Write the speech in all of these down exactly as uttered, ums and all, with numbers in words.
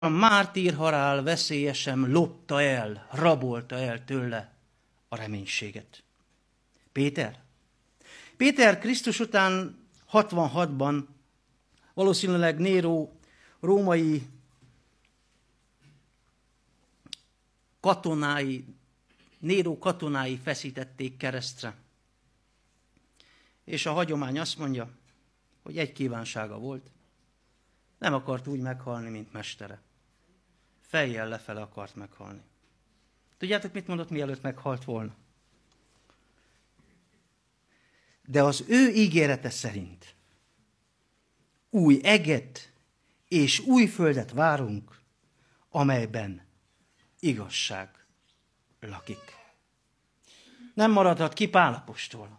a mártírhalál veszélyesen lopta el, rabolta el tőle a reménységet. Péter? Péter Krisztus után hatvanhatban valószínűleg Néró római katonái, Néró katonái feszítették keresztre. És a hagyomány azt mondja, hogy egy kívánsága volt, nem akart úgy meghalni, mint mestere. Fejjel lefele akart meghalni. Tudjátok, mit mondott, mielőtt meghalt volna? De az ő ígérete szerint új eget és új földet várunk, amelyben igazság lakik. Nem maradhat ki Pál apostol.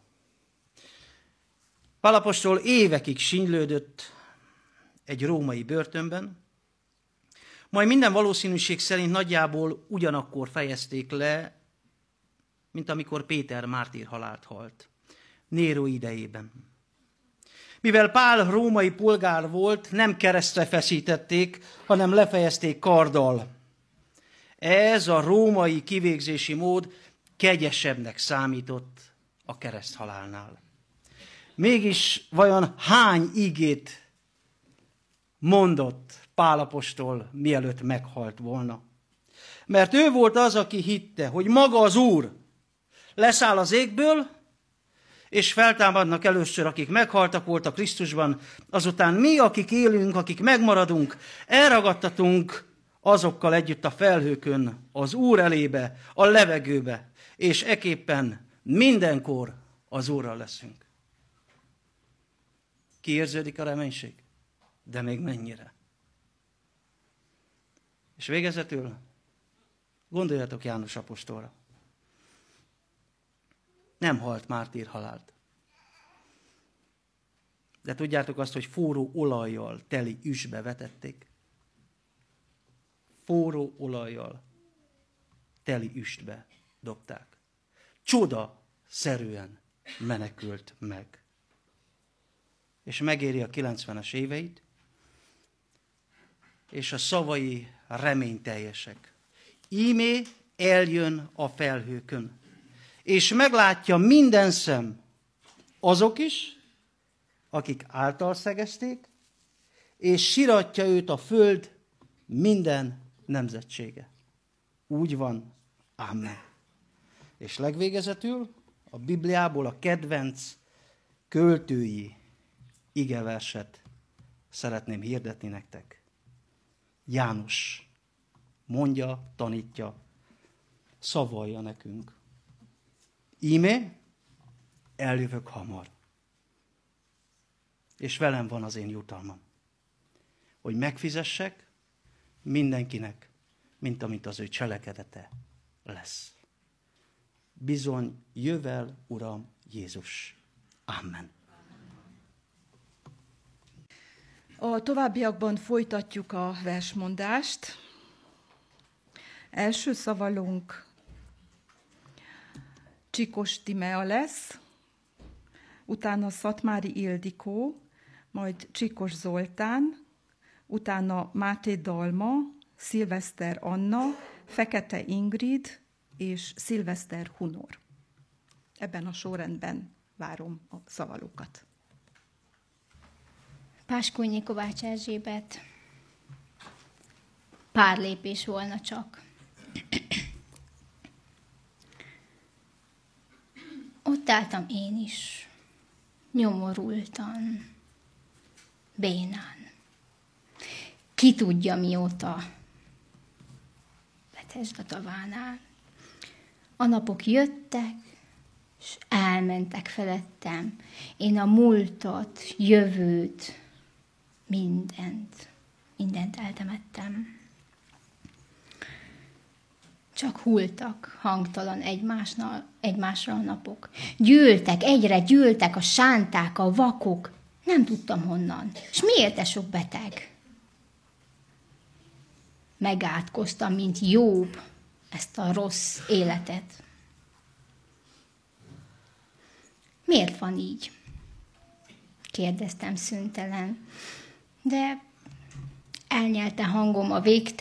Pál apostol évekig sínylődött egy római börtönben, majd minden valószínűség szerint nagyjából ugyanakkor fejezték le, mint amikor Péter mártírhalált halt, Néró idejében. Mivel Pál római polgár volt, nem keresztre feszítették, hanem lefejezték karddal. Ez a római kivégzési mód kegyesebbnek számított a kereszthalálnál. Mégis vajon hány igét mondott Pál apostol, mielőtt meghalt volna? Mert ő volt az, aki hitte, hogy maga az Úr leszáll az égből, és feltámadnak először, akik meghaltak voltak Krisztusban, azután mi, akik élünk, akik megmaradunk, elragadtatunk azokkal együtt a felhőkön, az Úr elébe, a levegőbe, és eképpen mindenkor az Úrral leszünk. Kiérződik a reménység? De még mennyire? És végezetül gondoljatok János apostolra. Nem halt mártírhalált. De tudjátok azt, hogy forró olajjal teli üsbe vetették? Forró olajjal teli üstbe dobták. Csodaszerűen menekült meg. És megéri a kilencvenes éveit, és a szavai reményteljesek. Íme eljön a felhőkön, és meglátja minden szem, azok is, akik által szegezték, és siratja őt a föld minden nemzetsége. Úgy van, amen. És legvégezetül a Bibliából a kedvenc költői igeverset szeretném hirdetni nektek. János mondja, tanítja, szavalja nekünk. Íme, eljövök hamar, és velem van az én jutalmam, hogy megfizessek mindenkinek, mint amit az ő cselekedete lesz. Bizony, jövel, Uram Jézus. Amen. A továbbiakban folytatjuk a versmondást. Első szavalunk Csikos Timea lesz, utána Szatmári Ildikó, majd Csikos Zoltán, utána Máté Dalma, Szilveszter Anna, Fekete Ingrid és Szilveszter Hunor. Ebben a sorrendben várom a szavalókat. Páskonyi Kovács Erzsébet. Pár lépés volna csak. Ott álltam én is, nyomorultan, bénán. Ki tudja mióta, Betesda a tavánál. A napok jöttek, és elmentek felettem. Én a múltat, jövőt, mindent, mindent eltemettem. Csak hultak hangtalan egymásnál, egymásra a napok. Gyűltek, egyre gyűltek a sánták, a vakok. Nem tudtam honnan. És miért e sok beteg? Megátkoztam, mint Jobb, ezt a rossz életet. Miért van így? Kérdeztem szüntelen. De elnyelte hangom a végtelen